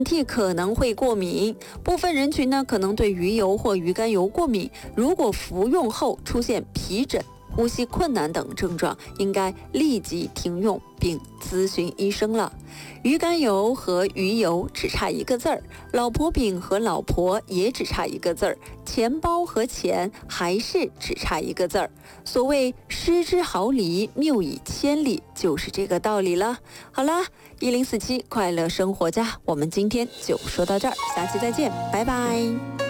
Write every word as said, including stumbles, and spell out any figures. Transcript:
体可能会过敏，部分人群呢可能对鱼油或鱼肝油过敏。如果服用后出现皮疹、呼吸困难等症状，应该立即停用并咨询医生了。鱼肝油和鱼油只差一个字儿，老婆饼和老婆也只差一个字儿，钱包和钱还是只差一个字儿。所谓失之毫厘，谬以千里，就是这个道理了。好啦，一零四七快乐生活家，我们今天就说到这儿，下期再见，拜拜。